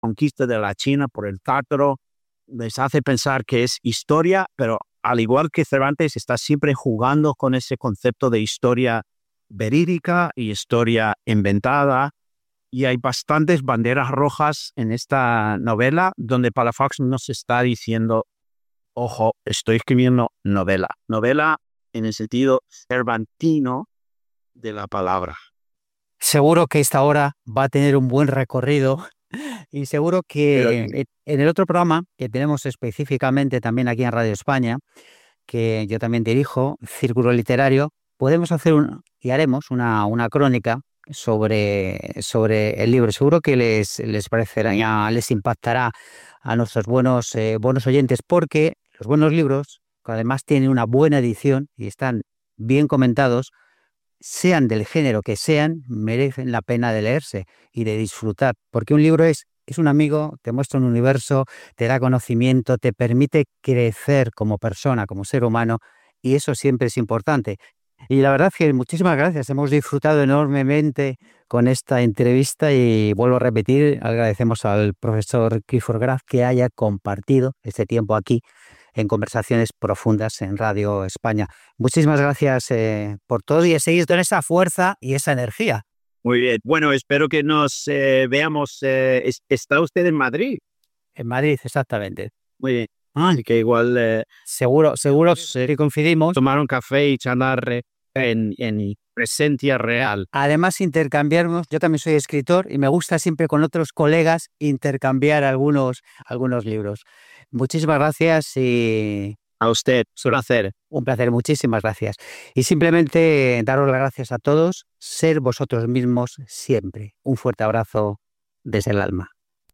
conquista de la China por el tártaro, les hace pensar que es historia, pero al igual que Cervantes está siempre jugando con ese concepto de historia verídica y historia inventada. Y hay bastantes banderas rojas en esta novela donde Palafox nos está diciendo, ojo, estoy escribiendo novela. Novela en el sentido cervantino de la palabra. Seguro que esta hora va a tener un buen recorrido y seguro Pero que en el otro programa que tenemos específicamente también aquí en Radio España, que yo también dirijo, Círculo Literario, podemos hacer y haremos una crónica sobre el libro. Seguro que les parecerá, les impactará a nuestros buenos oyentes, porque los buenos libros, que además tienen una buena edición y están bien comentados, sean del género que sean, merecen la pena de leerse y de disfrutar, porque un libro es un amigo, te muestra un universo, te da conocimiento, te permite crecer como persona, como ser humano, y eso siempre es importante. Y la verdad es que muchísimas gracias, hemos disfrutado enormemente con esta entrevista y vuelvo a repetir, agradecemos al profesor Clifford Graf que haya compartido este tiempo aquí en Conversaciones Profundas en Radio España. Muchísimas gracias por todo y seguir con esa fuerza y esa energía. muy bien. Bueno, espero que nos veamos. ¿Está usted en Madrid? En Madrid, exactamente. Muy bien. Así que igual Seguro que coincidimos. tomar un café y charlar en presencia real. Además, intercambiarnos, yo también soy escritor y me gusta siempre con otros colegas intercambiar algunos libros. Muchísimas gracias y A usted, es un placer. un placer, muchísimas gracias. Y simplemente daros las gracias a todos, ser vosotros mismos siempre. Un fuerte abrazo desde el alma.